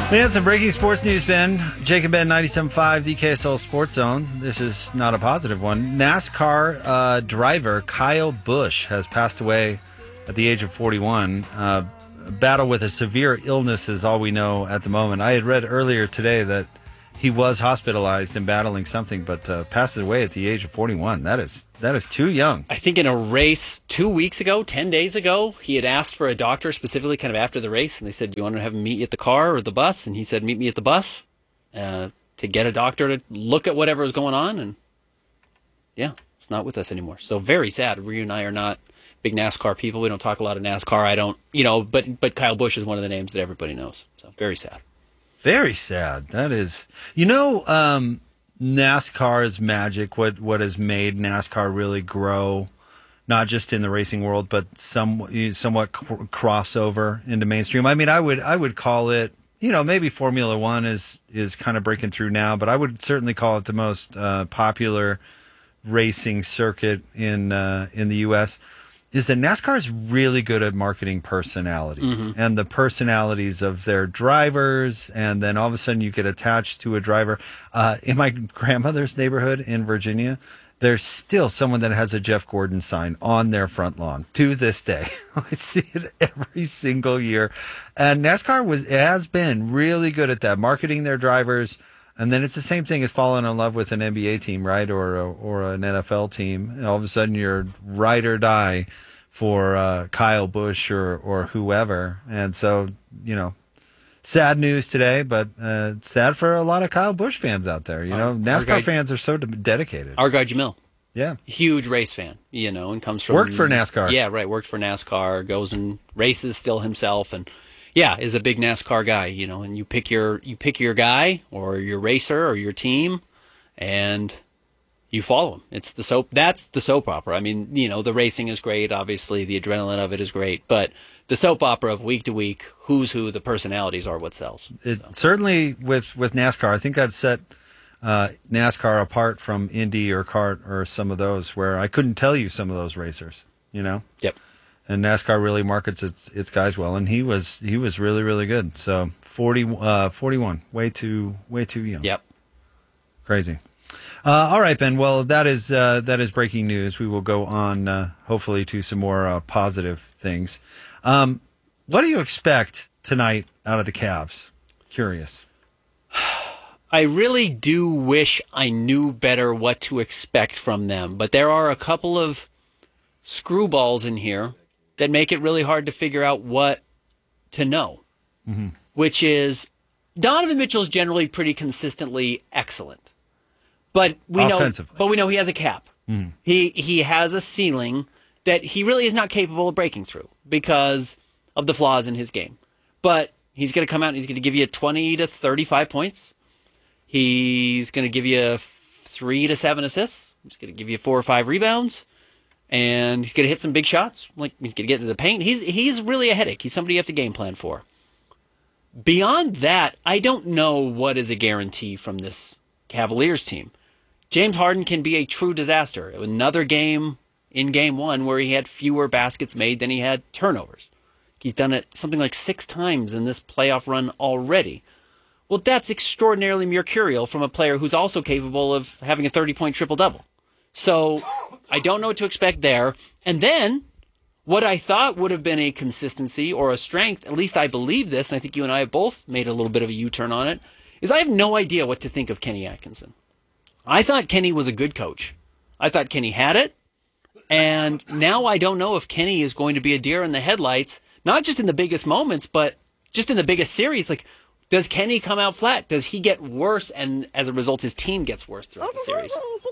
We had some breaking sports news, Ben. Jake and Ben, 97.5, the KSL Sports Zone. This is not a positive one. NASCAR driver Kyle Busch has passed away at the age of 41. A battle with a severe illness is all we know at the moment. I had read earlier today that he was hospitalized and battling something, but passed away at the age of 41. That is too young. I think in a race 2 weeks ago, 10 days ago, he had asked for a doctor specifically kind of after the race, and they said, do you want to have him meet you at the car or the bus? And he said, meet me at the bus to get a doctor to look at whatever was going on. And yeah, it's not with us anymore. So very sad. Ryu and I are not big NASCAR people. We don't talk a lot of NASCAR. I don't, but Kyle Busch is one of the names that everybody knows. So very sad. Very sad. That is, NASCAR's magic, what has made NASCAR really grow, not just in the racing world, but somewhat crossover into mainstream. I mean, I would call it, maybe Formula One is kind of breaking through now, but I would certainly call it the most popular racing circuit in the U.S. is that NASCAR is really good at marketing personalities and the personalities of their drivers. And then all of a sudden you get attached to a driver. In my grandmother's neighborhood in Virginia, there's still someone that has a Jeff Gordon sign on their front lawn to this day. I see it every single year. And NASCAR has been really good at that, marketing their drivers. And then it's the same thing as falling in love with an NBA team, right? Or an NFL team. And all of a sudden you're ride or die for Kyle Busch or whoever. And so, sad news today, but sad for a lot of Kyle Busch fans out there. NASCAR fans are so dedicated. Our guy Jamil. Yeah. Huge race fan, and comes from... Worked for NASCAR. Yeah, right. Worked for NASCAR, goes and races still himself, and yeah, is a big NASCAR guy, and you pick your guy or your racer or your team and you follow him. That's the soap opera. I mean, the racing is great, obviously, the adrenaline of it is great, but the soap opera of week to week, who's who, the personalities are what sells. Certainly with NASCAR, I think that set NASCAR apart from Indy or CART or some of those where I couldn't tell you some of those racers, Yep. And NASCAR really markets its guys well, and he was really, really good. So 41, way too young. Yep. Crazy. All right, Ben. Well, that is breaking news. We will go on, hopefully, to some more positive things. What do you expect tonight out of the Cavs? Curious. I really do wish I knew better what to expect from them, but there are a couple of screwballs in here that make it really hard to figure out what to know, which is Donovan Mitchell is generally pretty consistently excellent, but we know he has a cap. He has a ceiling that he really is not capable of breaking through because of the flaws in his game. But he's going to come out and he's going to give you 20 to 35 points. He's going to give you 3 to 7 assists. He's going to give you 4 or 5 rebounds. And he's going to hit some big shots. Like he's going to get into the paint. He's really a headache. He's somebody you have to game plan for. Beyond that, I don't know what is a guarantee from this Cavaliers team. James Harden can be a true disaster. Another game in game 1 where he had fewer baskets made than he had turnovers. He's done it something like 6 times in this playoff run already. Well, that's extraordinarily mercurial from a player who's also capable of having a 30-point triple-double. So I don't know what to expect there. And then what I thought would have been a consistency or a strength, at least I believe this, and I think you and I have both made a little bit of a U-turn on it, is I have no idea what to think of Kenny Atkinson. I thought Kenny was a good coach. I thought Kenny had it. And now I don't know if Kenny is going to be a deer in the headlights, not just in the biggest moments, but just in the biggest series. Like, does Kenny come out flat? Does he get worse? And as a result, his team gets worse throughout the series.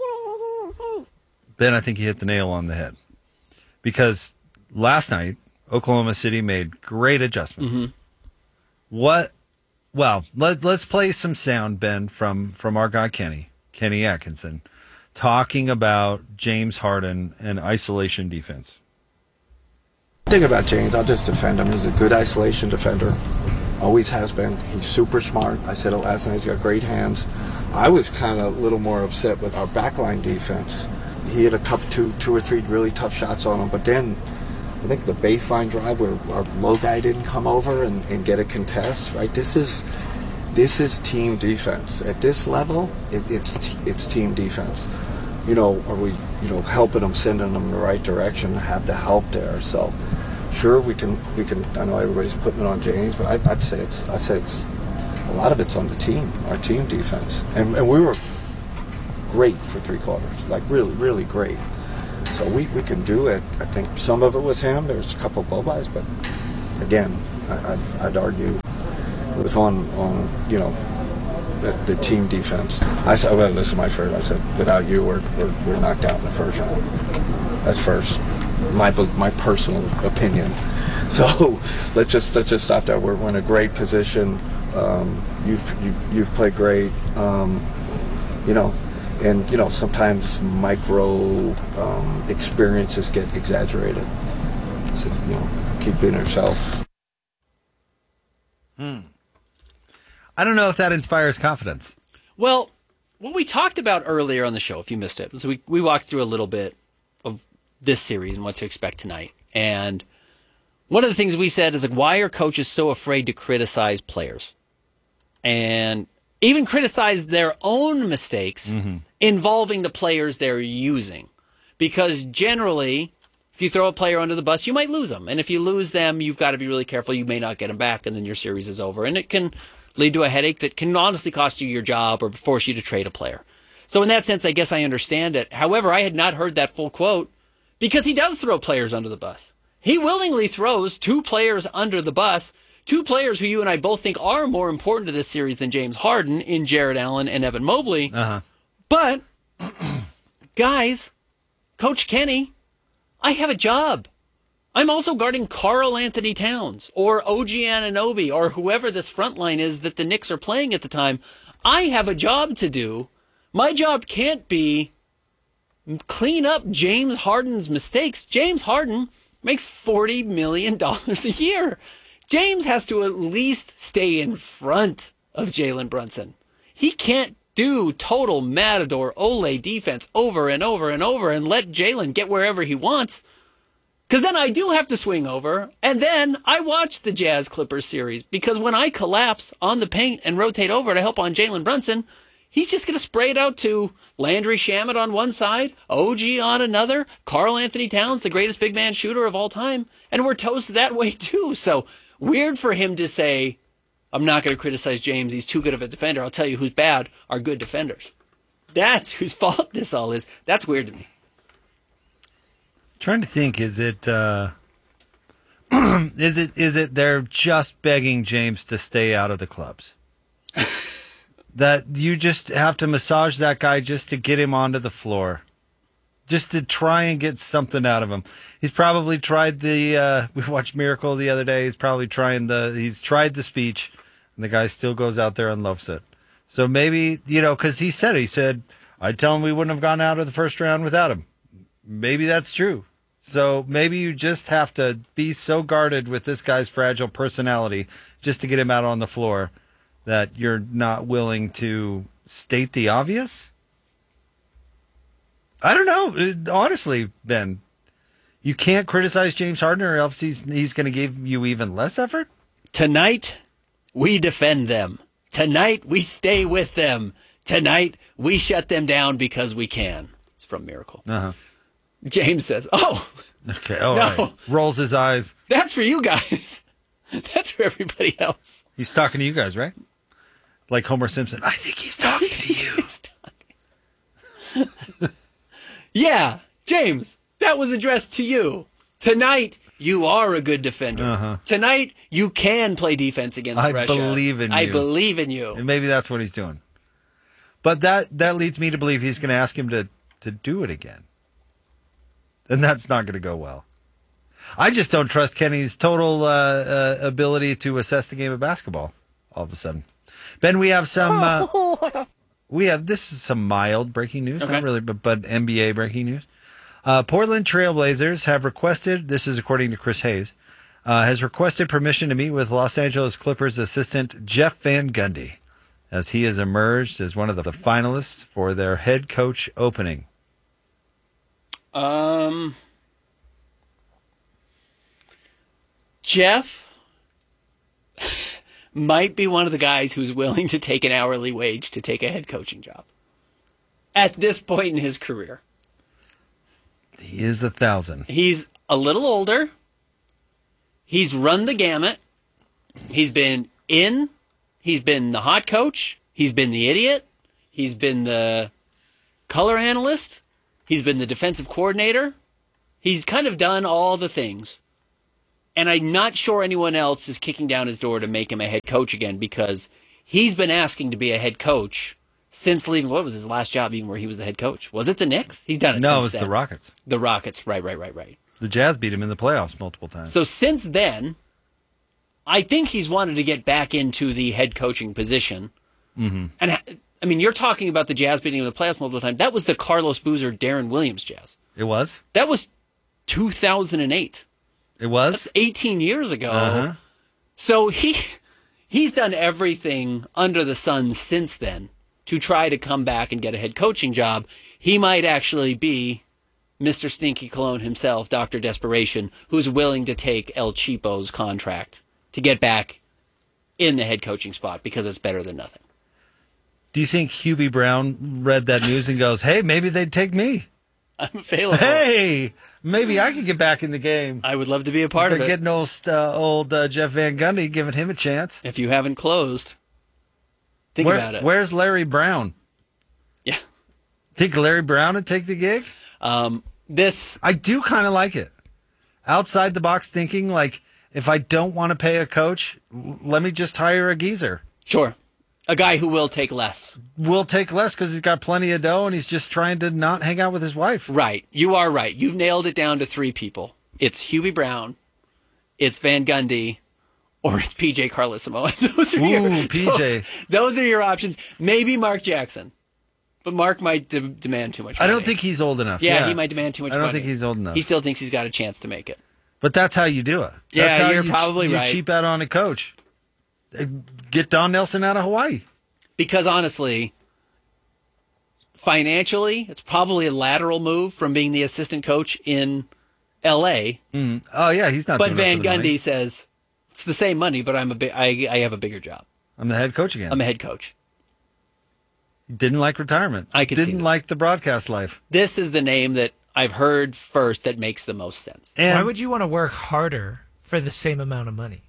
Ben, I think you hit the nail on the head. Because last night, Oklahoma City made great adjustments. Let's play some sound, Ben, from our guy Kenny Atkinson, talking about James Harden and isolation defense. The thing about James, I'll just defend him. He's a good isolation defender. Always has been. He's super smart. I said it last night. He's got great hands. I was kind of a little more upset with our backline defense. He had two or three really tough shots on him, but then I think the baseline drive where our low guy didn't come over and get a contest, right? This is this is team defense. At this level, it's team defense. Are we, helping them, sending them in the right direction, have the help there. So, sure, we can. I know everybody's putting it on James, but I'd say it's a lot of it's on the team, our team defense, and we were great for 3 quarters, like really, really great. So we can do it. I think some of it was him. There's a couple of blow-bys, but again, I'd argue it was on the team defense. I said, well, this is my first. I said, without you, we're knocked out in the first round. That's first. My personal opinion. So let's just stop there. We're in a great position. You've played great. And sometimes micro experiences get exaggerated. So keep being yourself. I don't know if that inspires confidence. Well, what we talked about earlier on the show, if you missed it, so we walked through a little bit of this series and what to expect tonight. And one of the things we said is, like, why are coaches so afraid to criticize players? And even criticize their own mistakes involving the players they're using. Because generally, if you throw a player under the bus, you might lose them. And if you lose them, you've got to be really careful. You may not get them back, and then your series is over. And it can lead to a headache that can honestly cost you your job or force you to trade a player. So in that sense, I guess I understand it. However, I had not heard that full quote because he does throw players under the bus. He willingly throws 2 players under the bus, 2 players who you and I both think are more important to this series than James Harden in Jared Allen and Evan Mobley. But, guys, Coach Kenny, I have a job. I'm also guarding Karl Anthony Towns or OG Anunoby or whoever this front line is that the Knicks are playing at the time. I have a job to do. My job can't be clean up James Harden's mistakes. James Harden makes $40 million a year. James has to at least stay in front of Jalen Brunson. He can't do total Matador Ole defense over and over and over and let Jalen get wherever he wants. Because then I do have to swing over, and then I watch the Jazz Clippers series. Because when I collapse on the paint and rotate over to help on Jalen Brunson, he's just going to spray it out to Landry Shamet on one side, OG on another, Karl Anthony Towns, the greatest big man shooter of all time, and we're toast that way too. So weird for him to say, I'm not going to criticize James, he's too good of a defender. I'll tell you who's bad are good defenders. That's whose fault this all is. That's weird to me. Trying to think, is it they're just begging James to stay out of the clubs? That you just have to massage that guy just to get him onto the floor, just to try and get something out of him. He's probably tried we watched Miracle the other day. He's probably he's tried the speech, and the guy still goes out there and loves it. So maybe, because he said, I'd tell him we wouldn't have gone out of the first round without him. Maybe that's true. So maybe you just have to be so guarded with this guy's fragile personality just to get him out on the floor that you're not willing to state the obvious? I don't know. Honestly, Ben, you can't criticize James Harden or else he's going to give you even less effort? Tonight, we defend them. Tonight, we stay with them. Tonight, we shut them down because we can. It's from Miracle. James says, okay. Oh, no. Right. Rolls his eyes. That's for you guys. That's for everybody else. He's talking to you guys, right? Like Homer Simpson. I think he's talking to you. Yeah, James, that was addressed to you. Tonight, you are a good defender. Tonight, you can play defense against Russia. I believe in you. I believe in you. And maybe that's what he's doing. But that leads me to believe he's going to ask him to do it again. And that's not going to go well. I just don't trust Kenny's total ability to assess the game of basketball all of a sudden. Ben, we have some this is some mild breaking news, not really, but NBA breaking news. Portland Trailblazers have requested, this is according to Chris Hayes, has requested permission to meet with Los Angeles Clippers assistant Jeff Van Gundy as he has emerged as one of the finalists for their head coach opening. Jeff, might be one of the guys who's willing to take an hourly wage to take a head coaching job at this point in his career. He is 1,000. He's a little older. He's run the gamut. He's been the hot coach. He's been the idiot. He's been the color analyst. He's been the defensive coordinator. He's kind of done all the things. And I'm not sure anyone else is kicking down his door to make him a head coach again, because he's been asking to be a head coach since leaving. What was his last job even where he was the head coach? Was it the Knicks? He's done it since No, it was then. the Rockets. The Rockets, right. The Jazz beat him in the playoffs multiple times. So since then, I think he's wanted to get back into the head coaching position. Mm-hmm. And I mean, you're talking about the Jazz beating him in the playoffs multiple times. That was the Carlos Boozer, Darren Williams Jazz. It was? That was 2008. It was? That's 18 years ago. So he's done everything under the sun since then to try to come back and get a head coaching job. He might actually be Mr. Stinky Cologne himself, Dr. Desperation, who's willing to take El Cheapo's contract to get back in the head coaching spot because it's better than nothing. Do you think Hubie Brown read that news and goes, hey, maybe they'd take me? I'm available. Hey, maybe I could get back in the game. I would love to be a part of They're it. getting old Jeff Van Gundy, giving him a chance. If you haven't closed, think about it. Where's Larry Brown? Yeah. Think Larry Brown would take the gig? I do kind of like it. Outside the box thinking, like, if I don't want to pay a coach, let me just hire a geezer. Sure. A guy who will take less. Will take less because he's got plenty of dough and he's just trying to not hang out with his wife. Right. You are right. You've nailed it down to three people. It's Hubie Brown, it's Van Gundy, or it's PJ Carlesimo. Those are your options. Maybe Mark Jackson. But Mark might demand too much money. I don't think he's old enough. Yeah, he might demand too much money. I don't think he's old enough. He still thinks he's got a chance to make it. But that's how you do it. Yeah, that's how you're probably right. You cheap out on a coach. Get Don Nelson out of Hawaii. Because honestly, financially, it's probably a lateral move from being the assistant coach in L.A. Oh, yeah, he's not. But doing Van it for the money. Gundy says it's the same money, but I have a bigger job. I'm the head coach again. I'm a head coach. He didn't like retirement. I could see Didn't this. like the broadcast life. This is the name that I've heard first that makes the most sense. And why would you want to work harder for the same amount of money?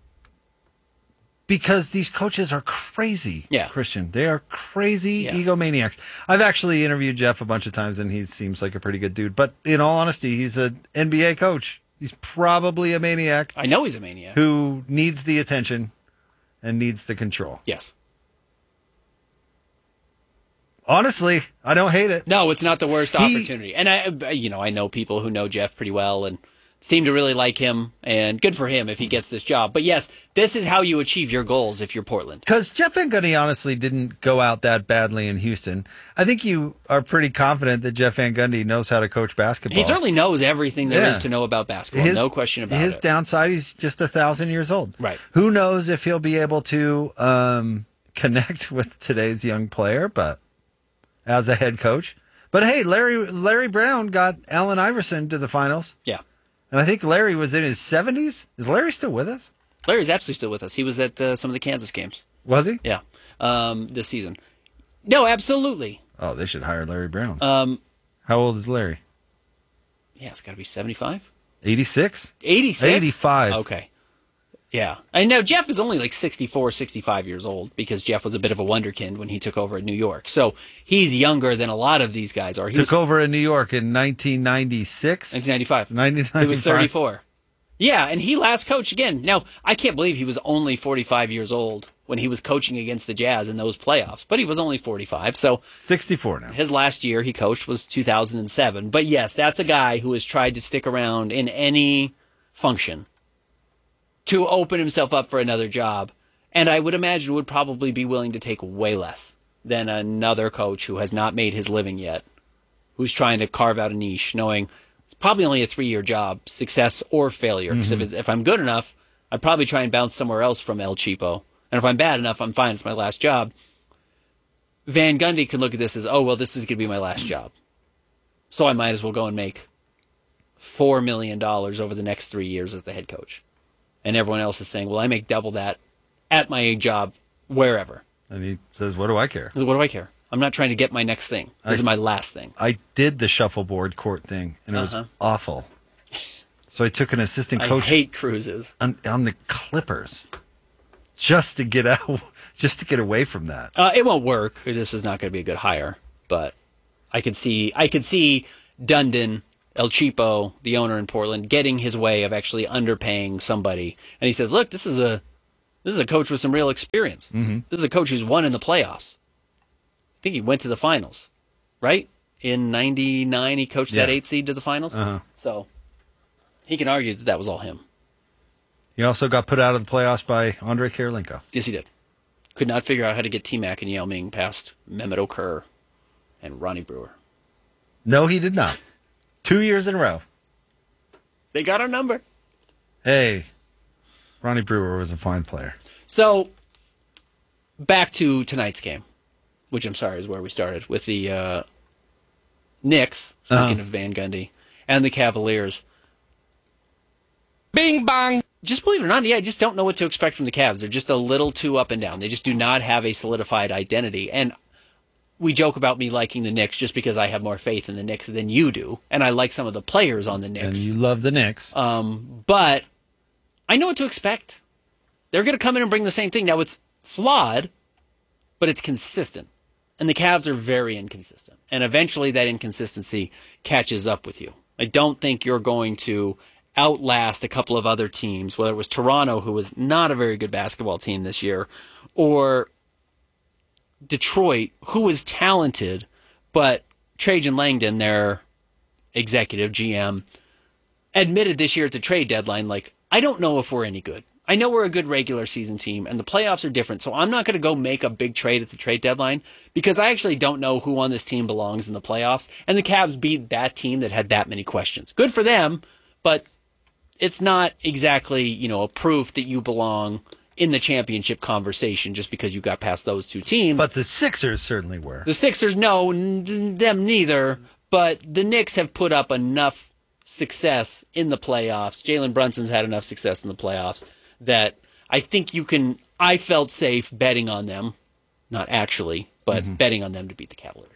because these coaches are crazy, Yeah. Christian. They are crazy Yeah. egomaniacs. I've actually interviewed Jeff a bunch of times, and he seems like a pretty good dude. But in all honesty, he's an NBA coach. He's probably a maniac I know he's a maniac. who needs the attention and needs the control. Yes. Honestly, I don't hate it. No, it's not the worst opportunity. And I know people who know Jeff pretty well and seem to really like him, and good for him if he gets this job. But yes, this is how you achieve your goals if you're Portland. Because Jeff Van Gundy honestly didn't go out that badly in Houston. I think you are pretty confident that Jeff Van Gundy knows how to coach basketball. He certainly knows everything there is Yeah. to know about basketball. No question about his it. downside, he's just 1,000 years old. Right. Who knows if he'll be able to connect with today's young player, but as a head coach. But hey, Larry Brown got Allen Iverson to the finals. Yeah. And I think Larry was in his 70s. Is Larry still with us? Larry's absolutely still with us. He was at some of the Kansas games. Was he? Yeah. This season. No, absolutely. Oh, they should hire Larry Brown. How old is Larry? Yeah, it's got to be 75. 86? 86? 85. Okay. Yeah. And now Jeff is only like 64, 65 years old because Jeff was a bit of a wonderkind when he took over at New York. So he's younger than a lot of these guys are. He Took was over in New York in 1996? 1995. 1995. He was 34. Yeah, and he last coached again. Now, I can't believe he was only 45 years old when he was coaching against the Jazz in those playoffs, but he was only 45. So 64 now. his last year he coached was 2007. But yes, that's a guy who has tried to stick around in any function to open himself up for another job. And I would imagine would probably be willing to take way less than another coach who has not made his living yet, who's trying to carve out a niche, knowing it's probably only a 3-year job, success or failure. Because if I'm good enough, I'd probably try and bounce somewhere else from El Cheapo. And if I'm bad enough, I'm fine. It's my last job. Van Gundy could look at this as, oh, well, this is going to be my last job. So I might as well go and make $4 million over the next 3 years as the head coach. And everyone else is saying, well, I make double that at my job, wherever. And he says, what do I care? What do I care? I'm not trying to get my next thing. This is my last thing. I did the shuffleboard court thing, and it was awful. So I took an assistant coach. I hate cruises. On the Clippers. Just to get out, just to get away from that. It won't work. This is not going to be a good hire. But I could see Dundon, El Cheapo, the owner in Portland, getting his way of actually underpaying somebody. And he says, "Look, this is a coach with some real experience. Mm-hmm. This is a coach who's won in the playoffs. I think he went to the finals, right? In '99, he coached that 8 seed to the finals. Uh-huh. So he can argue that was all him. He also got put out of the playoffs by Andre Karolinko. Yes, he did. Could not figure out how to get T-Mac and Yao Ming past Mehmet Okur and Ronnie Brewer. No, he did not. 2 years in a row. They got our number. Hey, Ronnie Brewer was a fine player. So, back to tonight's game, which I'm sorry is where we started, with the Knicks, speaking of Van Gundy, and the Cavaliers. Bing bang! Just believe it or not, I just don't know what to expect from the Cavs. They're just a little too up and down. They just do not have a solidified identity. And we joke about me liking the Knicks just because I have more faith in the Knicks than you do. And I like some of the players on the Knicks. And you love the Knicks. But I know what to expect. They're going to come in and bring the same thing. Now, it's flawed, but it's consistent. And the Cavs are very inconsistent. And eventually that inconsistency catches up with you. I don't think you're going to outlast a couple of other teams, whether it was Toronto, who was not a very good basketball team this year, or Detroit, who was talented, but Trajan Langdon, their executive GM, admitted this year at the trade deadline, like, I don't know if we're any good. I know we're a good regular season team, and the playoffs are different, so I'm not going to go make a big trade at the trade deadline because I actually don't know who on this team belongs in the playoffs, and the Cavs beat that team that had that many questions. Good for them, but it's not exactly, a proof that you belong in the championship conversation just because you got past those two teams. But the Sixers certainly were. The Sixers, no, them neither. But the Knicks have put up enough success in the playoffs. Jalen Brunson's had enough success in the playoffs that I think I felt safe betting on them. Not actually, but betting on them to beat the Cavaliers.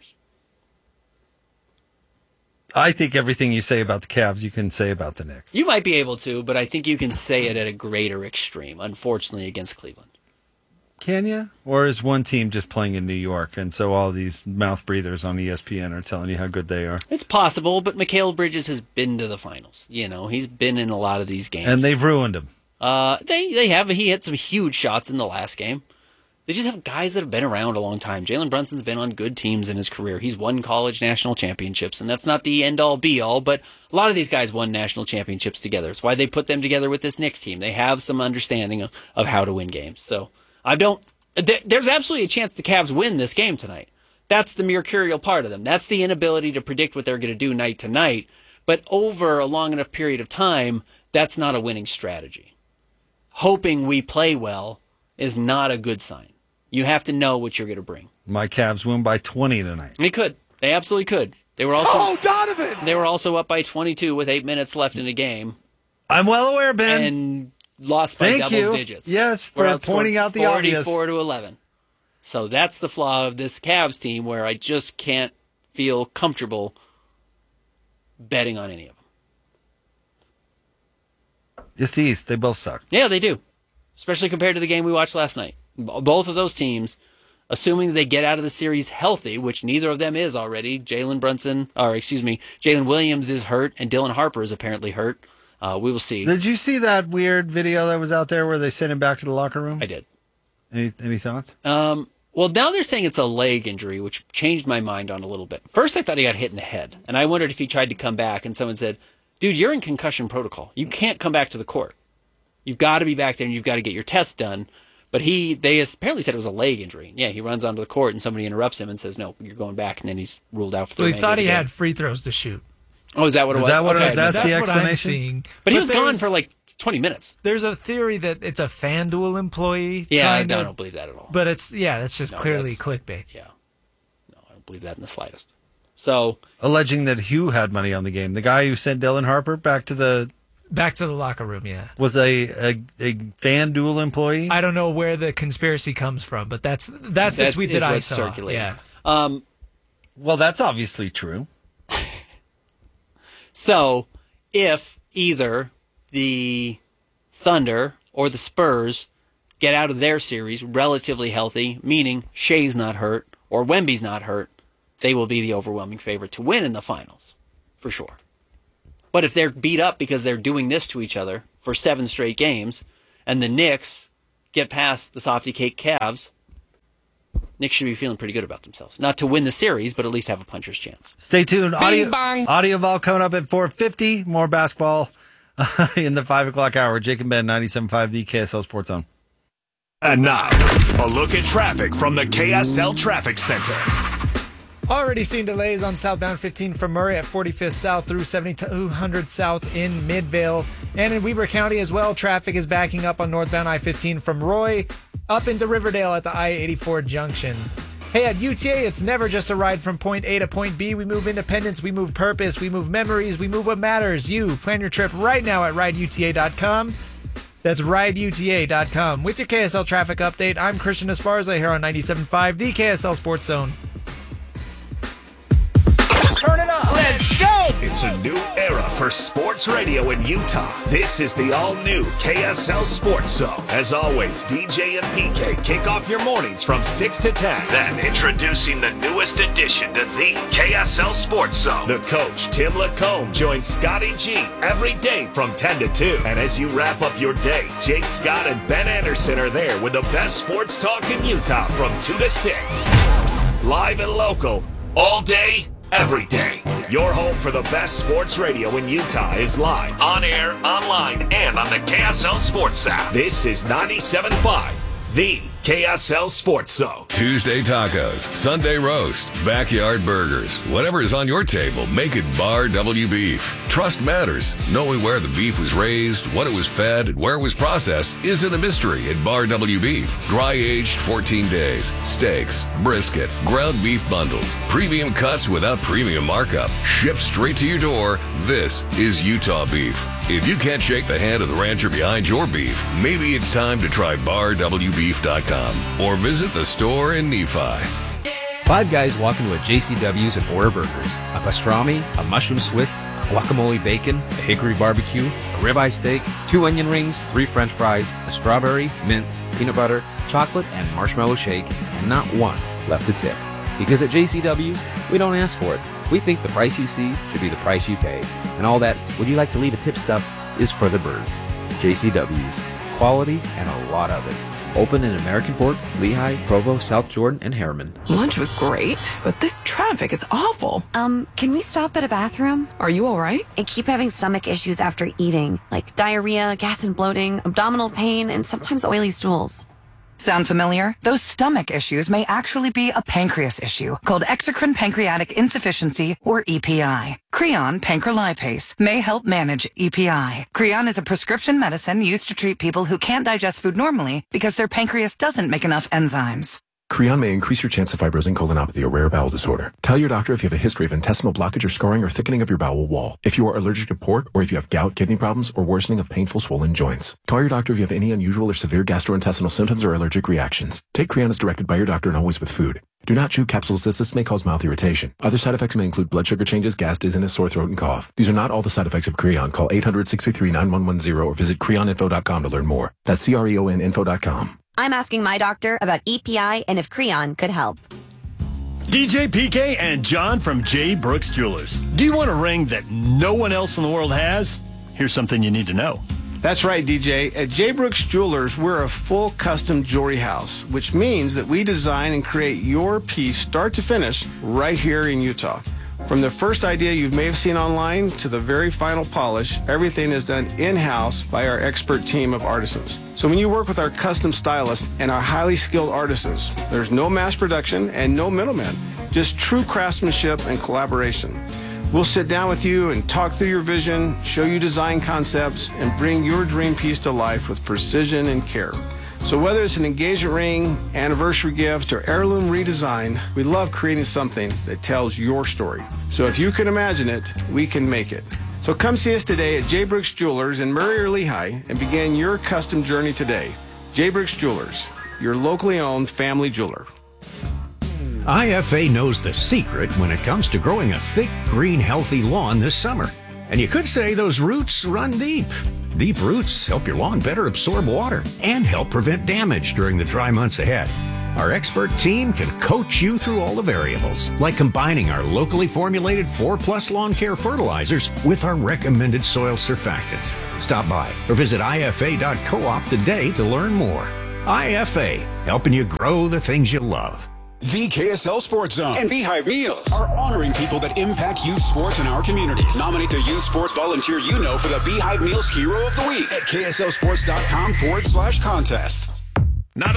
I think everything you say about the Cavs, you can say about the Knicks. You might be able to, but I think you can say it at a greater extreme, unfortunately, against Cleveland. Can you? Or is one team just playing in New York, and so all these mouth breathers on ESPN are telling you how good they are? It's possible, but Mikal Bridges has been to the finals. He's been in a lot of these games. And they've ruined him. They have. He hit some huge shots in the last game. They just have guys that have been around a long time. Jalen Brunson's been on good teams in his career. He's won college national championships, and that's not the end-all, be-all, but a lot of these guys won national championships together. It's why they put them together with this Knicks team. They have some understanding of how to win games. So there's absolutely a chance the Cavs win this game tonight. That's the mercurial part of them. That's the inability to predict what they're going to do night to night. But over a long enough period of time, that's not a winning strategy. Hoping we play well is not a good sign. You have to know what you're going to bring. My Cavs win by 20 tonight. They could. They absolutely could. They were also Donovan! They were also up by 22 with 8 minutes left in the game. I'm well aware, Ben. And lost by double digits. Yes, for pointing out the obvious. 44-11. So that's the flaw of this Cavs team where I just can't feel comfortable betting on any of them. It's the East. They both suck. Yeah, they do. Especially compared to the game we watched last night. Both of those teams, assuming they get out of the series healthy, which neither of them is already. Jalen Williams is hurt, and Dylan Harper is apparently hurt. We will see. Did you see that weird video that was out there where they sent him back to the locker room? I did. Any thoughts? Well, now they're saying it's a leg injury, which changed my mind on a little bit. First, I thought he got hit in the head, and I wondered if he tried to come back, and someone said, dude, you're in concussion protocol. You can't come back to the court. You've got to be back there, and you've got to get your test done. But they apparently said it was a leg injury. Yeah, he runs onto the court, and somebody interrupts him and says, no, you're going back, and then he's ruled out for the remainder of the game. He thought he had free throws to shoot. Oh, is that what it was? That's the what I'm explanation? seeing. But he was gone for like 20 minutes. There's a theory that it's a FanDuel employee. Yeah, I don't believe that at all. But that's just clearly clickbait. Yeah. No, I don't believe that in the slightest. So, alleging that Hugh had money on the game. The guy who sent Dylan Harper back to the Back to the locker room, yeah. Was a FanDuel employee? I don't know where the conspiracy comes from, but that's the tweet that I saw. Circulating. Yeah. Well, that's obviously true. So, if either the Thunder or the Spurs get out of their series relatively healthy, meaning Shea's not hurt or Wemby's not hurt, they will be the overwhelming favorite to win in the finals, for sure. But if they're beat up because they're doing this to each other for 7 straight games, and the Knicks get past the softy cake Cavs, Knicks should be feeling pretty good about themselves. Not to win the series, but at least have a puncher's chance. Stay tuned. Audio Vault coming up at 4:50. More basketball in the 5 o'clock hour. Jake and Ben, 97.5, the KSL Sports Zone. And now, a look at traffic from the KSL Traffic Center. Already seen delays on southbound 15 from Murray at 45th South through 7200 South in Midvale. And in Weber County as well, traffic is backing up on northbound I-15 from Roy up into Riverdale at the I-84 junction. Hey, at UTA, it's never just a ride from point A to point B. We move independence, we move purpose, we move memories, we move what matters. You plan your trip right now at rideuta.com. That's rideuta.com. With your KSL traffic update, I'm Christian Esparza here on 97.5, the KSL Sports Zone. Turn it up! Let's go! It's a new era for sports radio in Utah. This is the all-new KSL Sports Zone. As always, DJ and PK kick off your mornings from 6 to 10. Then, introducing the newest addition to the KSL Sports Zone. The coach, Tim Lacombe, joins Scotty G every day from 10 to 2. And as you wrap up your day, Jake Scott and Ben Anderson are there with the best sports talk in Utah from 2 to 6. Live and local, all day, every day. Your home for the best sports radio in Utah is live, on air, online, and on the KSL Sports app. This is 97.5, the KSL Sports Zone. Tuesday tacos, Sunday roast, backyard burgers. Whatever is on your table, make it Bar W Beef. Trust matters. Knowing where the beef was raised, what it was fed, and where it was processed isn't a mystery at Bar W Beef. Dry-aged 14 days, steaks, brisket, ground beef bundles, premium cuts without premium markup, shipped straight to your door. This is Utah beef. If you can't shake the hand of the rancher behind your beef, maybe it's time to try BarWBeef.com or visit the store in Nephi. 5 guys walk into a JCW's and order burgers, a pastrami, a mushroom Swiss, a guacamole bacon, a hickory barbecue, a ribeye steak, 2 onion rings, 3 French fries, a strawberry, mint, peanut butter, chocolate, and marshmallow shake, and not one left to tip. Because at JCW's, we don't ask for it. We think the price you see should be the price you pay. And all that, would you like to leave a tip stuff, is for the birds. JCW's. Quality and a lot of it. Open in American Fork, Lehigh, Provo, South Jordan, and Harriman. Lunch was great, but this traffic is awful. Can we stop at a bathroom? Are you all right? I keep having stomach issues after eating, like diarrhea, gas and bloating, abdominal pain, and sometimes oily stools. Sound familiar? Those stomach issues may actually be a pancreas issue called exocrine pancreatic insufficiency, or EPI. Creon pancrelipase may help manage EPI. Creon is a prescription medicine used to treat people who can't digest food normally because their pancreas doesn't make enough enzymes. Creon may increase your chance of fibrosing colonopathy, a rare bowel disorder. Tell your doctor if you have a history of intestinal blockage or scarring or thickening of your bowel wall. If you are allergic to pork, or if you have gout, kidney problems, or worsening of painful swollen joints. Call your doctor if you have any unusual or severe gastrointestinal symptoms or allergic reactions. Take Creon as directed by your doctor and always with food. Do not chew capsules as this may cause mouth irritation. Other side effects may include blood sugar changes, gas, dizziness, sore throat, and cough. These are not all the side effects of Creon. Call 800-633-9110 or visit creoninfo.com to learn more. That's CREONinfo.com. I'm asking my doctor about EPI and if Creon could help. DJ PK and John from J. Brooks Jewelers. Do you want a ring that no one else in the world has? Here's something you need to know. That's right, DJ. At J. Brooks Jewelers, we're a full custom jewelry house, which means that we design and create your piece start to finish right here in Utah. From the first idea you may have seen online to the very final polish, everything is done in-house by our expert team of artisans. So when you work with our custom stylists and our highly skilled artisans, there's no mass production and no middlemen, just true craftsmanship and collaboration. We'll sit down with you and talk through your vision, show you design concepts, and bring your dream piece to life with precision and care. So whether it's an engagement ring, anniversary gift, or heirloom redesign, we love creating something that tells your story. So if you can imagine it, we can make it. So come see us today at J. Brooks Jewelers in Murray or Lehigh and begin your custom journey today. J. Brooks Jewelers, your locally owned family jeweler. IFA knows the secret when it comes to growing a thick, green, healthy lawn this summer. And you could say those roots run deep. Deep roots help your lawn better absorb water and help prevent damage during the dry months ahead. Our expert team can coach you through all the variables, like combining our locally formulated 4+ lawn care fertilizers with our recommended soil surfactants. Stop by or visit ifa.coop today to learn more. IFA, helping you grow the things you love. The KSL Sports Zone and Beehive Meals are honoring people that impact youth sports in our communities. Nominate the youth sports volunteer you know for the Beehive Meals Hero of the Week at kslsports.com/contest.